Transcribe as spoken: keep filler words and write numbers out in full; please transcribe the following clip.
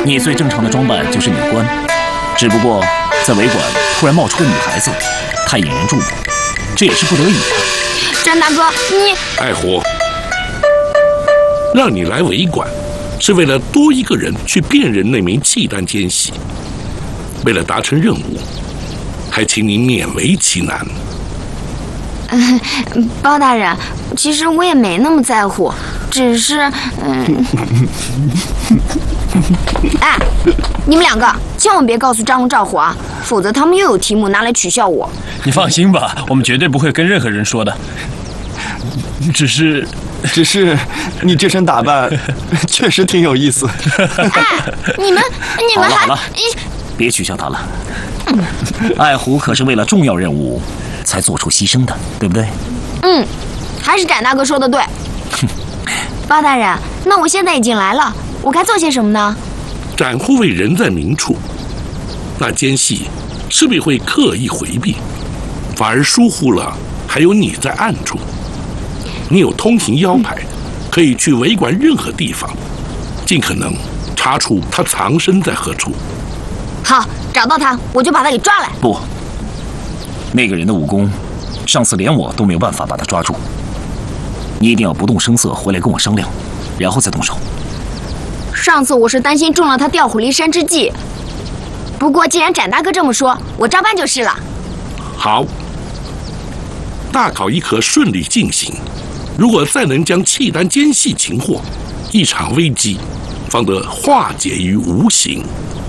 你最正常的装扮就是女官，只不过在维馆突然冒出个女孩子，太引人注目，这也是不得已的。 詹大哥，你爱虎，让你来维馆，是为了多一个人去辨认那名契丹奸细。为了达成任务，还请你勉为其难。 嗯，包大人，其实我也没那么在乎，只是嗯。哎，你们两个千万别告诉张龙赵虎啊，否则他们又有题目拿来取笑我。 你放心吧，我们绝对不会跟任何人说的。只是， 只是你这身打扮确实挺有意思。 哎，你们你们还好了好了，别取笑他了。爱虎可是为了重要任务才做出牺牲的，对不对？ 嗯，还是展大哥说的对。包大人，那我现在已经来了，我该做些什么呢？ 展护卫人在明处，那奸细势必会刻意回避，反而疏忽了还有你在暗处。你有通行腰牌，可以去维馆任何地方，尽可能查出他藏身在何处。 好，找到他，我就把他给抓来。 不，那个人的武功，上次连我都没有办法把他抓住。你一定要不动声色回来跟我商量，然后再动手。 上次我是担心中了他调虎离山之计，不过既然展大哥这么说，我照办就是了。 好，大考一可顺利进行。如果再能将契丹奸细擒获，一场危机方得化解于无形。